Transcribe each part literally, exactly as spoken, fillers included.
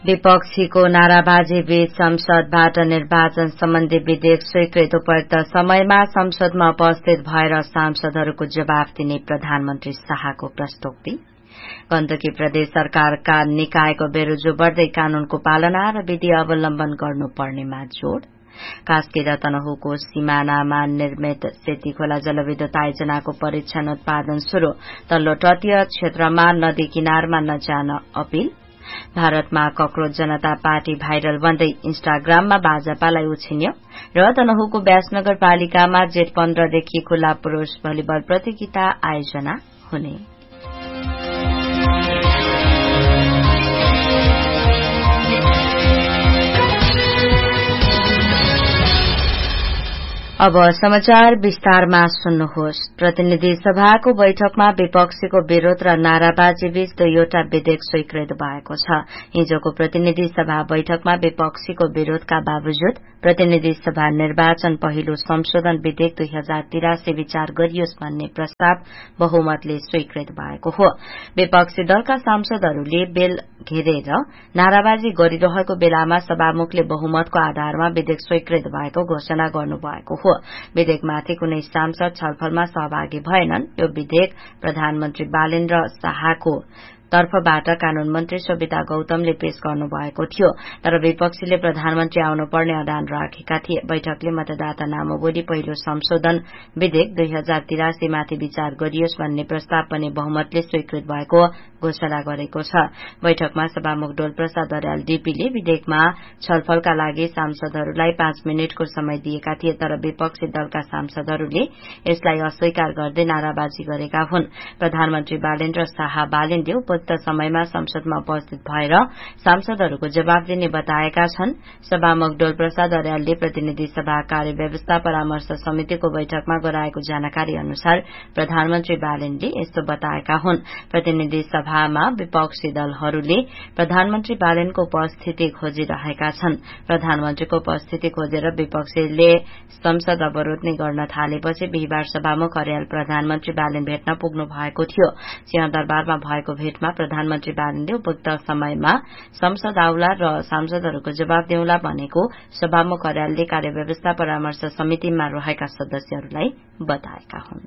विपक्षीको नाराबाजी बीच संसदबाट निर्वाचन सम्बन्धी विधेयक स्वीकृत उपयुक्त समयमा संसदमा उपस्थित भएर सांसदहरूको जवाफ दिने प्रधानमन्त्री शाहको प्रस्तोक्ति। गण्डकी प्रदेश सरकारका निकायको बेरोजो बढ्दै कानूनको पालना र विधि अवलम्बन गर्नुपर्नेमा जोड़। कास्की र तनहुको सिमानामा निर्मित सेती खोला जलविद्युत आयोजनाको परीक्षण उत्पादन शुरू। तल्लो तटीय क्षेत्रमा नदी किनारमा नजान अपील। भारतमा कक्रोच जनता पार्टी भाइरल बन्दै इन्स्टाग्राममा भाजपालाई उछिन्यो र तनहुको व्यास नगरपालिकामा जेठ पन्ध्रदेखि खुल्ला पुरूष भलिबल प्रतियोगिता आयोजना हुने। अब समाचार विस्तारमा सुन्नुहोस्। प्रतिनिधि सभाको बैठकमा विपक्षीको विरोध र नाराबाजी बीच दुईवटा विधेयक स्वीकृत भएको छ। हिजोको प्रतिनिधि सभा बैठकमा विपक्षीको विरोधका बावजुद प्रतिनिधि सभा निर्वाचन पहिलो संशोधन विधेयक दुई हजार तिरासी विचार गरियोस् भन्ने प्रस्ताव बहुमतले स्वीकृत भएको हो। विपक्षी दलका सांसदहरूले बेल घेरेर नाराबाजी गरिरहेको बेलामा सभामुखले बहुमतको आधारमा विधेयक स्वीकृत भएको घोषणा गर्नुभएको हो। विधेयकमाथि कुनै सांसद छलफलमा सहभागी भएनन्। यो विधेयक प्रधानमन्त्री बालेन्द्र शाहको तर्फबाट कानून मन्त्री सविता गौतमले पेश गर्नुभएको थियो, तर विपक्षीले प्रधानमन्त्री आउनुपर्ने अडान राखेका थिए। बैठकले मतदाता नामावली पहिलो संशोधन विधेयक दुई हजार तिरासीमाथि विचार गरियोस् भन्ने प्रस्ताव पनि बहुमतले स्वीकृत भएको घोषणा गरेको छ। बैठकमा सभामुख डोलप्रसाद अर्याल डीपीले विधेयकमा छलफलका लागि सांसदहरूलाई पाँच मिनटको समय दिएका थिए, तर विपक्षी दलका सांसदहरूले यसलाई अस्वीकार गर्दै नाराबाजी गरेका हुन्। प्रधानमन्त्री बालेन्द्र शाह बालेनले उपयुक्त समयमा संसदमा उपस्थित भएर सांसदहरूको जवाब दिने बताएका छन्। सभामुख डोलप्रसाद अर्यालले प्रतिनिधि सभा कार्यव्यवस्था परामर्श समितिको बैठकमा गराएको जानकारी अनुसार प्रधानमन्त्री बालेनले यस्तो बताएका हुन्। प्रतिनिधि सभामा विपक्षी दलहरूले प्रधानमन्त्री बालेनको उपस्थिति खोजिरहेका छन्। प्रधानमन्त्रीको उपस्थिति खोजेर विपक्षीले संसद अवरोध नै गर्न थालेपछि बिहिबार सभामुख अर्याल प्रधानमन्त्री बालेन भेट्न पुग्नु भएको थियो। सिंहदरबारमा भएको भेटमा प्रधानमन्त्री बालेनले उपयुक्त समयमा संसद आउला र सांसदहरूको जवाब देउला भनेको सभामुख अर्यालले कार्यव्यवस्था परामर्श समितिमा रहेका सदस्यहरूलाई बताएका हुन्।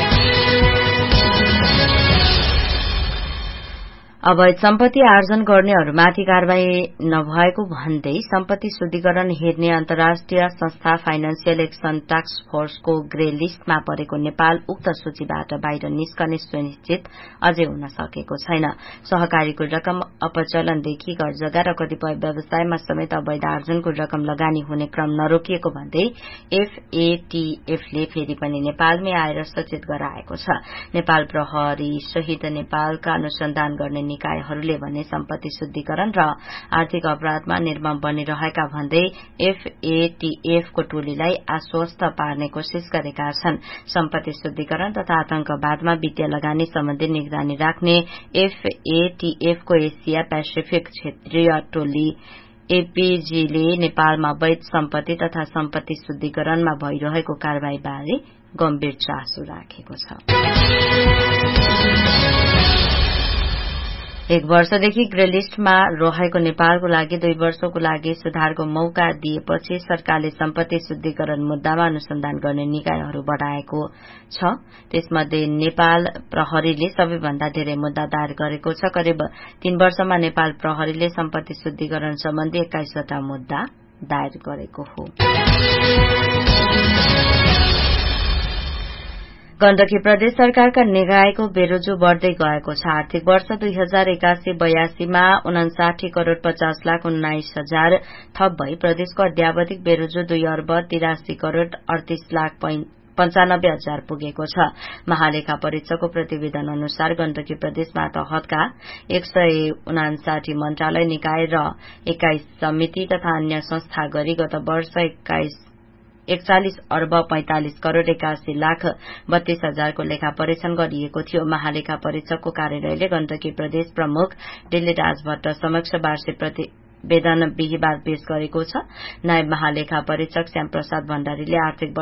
अवैध सम्पत्ति आर्जन गर्नेहरूमाथि कार्यवाही नभएको भन्दै सम्पत्ति शुद्धिकरण हेर्ने अन्तर्राष्ट्रिय संस्था फाइनान्सियल एक्सन टास्क फोर्सको ग्रे लिस्टमा परेको नेपाल उक्त सूचीबाट बाहिर निस्कने सुनिश्चित अझै हुन सकेको छैन। सहकारीको रकम अपचलनदेखि घर जग्गा र कतिपय व्यवसायमा समेत अवैध आर्जनको रकम लगानी हुने क्रम नरोकिएको भन्दै एफएटीएफले फेरि पनि नेपालमै आएर सचेत गराएको छ। नेपाल प्रहरी सहित नेपालका अनुसन्धान गर्ने निकायहरूले भने सम्पत्ति शुद्धिकरण र आर्थिक अपराधमा निर्मम बनिरहेका भन्दै एफएटीएफको टोलीलाई आश्वस्त पार्ने कोशिश गरेका छन्। सम्पत्ति शुद्धिकरण तथा आतंकवादमा वित्तीय लगानी सम्बन्धी निगरानी राख्ने एफएटीएफको एसिया पेसिफिक क्षेत्रीय टोली एपीजीले नेपालमा अवैध सम्पत्ति तथा सम्पत्ति शुद्धिकरणमा भइरहेको कार्यवाहीबारे गम्भीर चासो राखेको छ। एक वर्षदेखि ग्रे लिस्टमा रहेको नेपालको लागि दुई वर्षको लागि सुधारको मौका दिएपछि सरकारले सम्पत्ति शुद्धिकरण मुद्दामा अनुसन्धान गर्ने निकायहरू बढ़ाएको छ। त्यसमध्ये नेपाल प्रहरीले सबैभन्दा धेरै मुद्दा दायर गरेको छ। करिब तीन वर्षमा नेपाल प्रहरीले सम्पत्ति शुद्धिकरण सम्बन्धी एक्काइसवटा मुद्दा दायर गरेको हो। गण्डकी प्रदेश सरकारका निकायको बेरोजो बढ़दै गएको छ। आर्थिक वर्ष दुई हजार एकासी बयासीमा उनासाठी करोड़ पचास लाख उन्नाइस हजार थप भई प्रदेशको अध्यावधिक बेरोजो दुई अर्ब तिरासी करोड़ अडतीस लाख पञ्चानब्बे हजार पुगेको छ। महालेखा परीक्षकको प्रतिवेदन अनुसार गण्डकी प्रदेशमा तहतका एक सय उनासाठी मन्त्रालय निकाय र एक्काइस समिति तथा अन्य संस्था गरी गत वर्ष एक्काइस एकचालिस अर्ब पैंतालिस करोड़ एकासी लाख बत्तीस हजारको लेखा परीक्षण गरिएको थियो। महालेखा परीक्षकको कार्यालयले गण्डकी प्रदेश प्रमुख दिल्ली राज भट्ट समक्ष वार्षिक प्रतिवेदन बिहिबार पेश गरेको छ। नायब महालेखा परीक्षक श्याम प्रसाद भण्डारीले आर्थिक